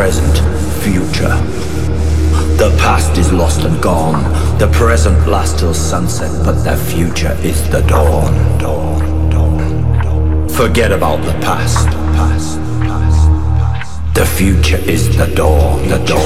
present, future. The past is lost and gone. The present lasts till sunset, but the future is the dawn. Forget about the past. The future is the dawn.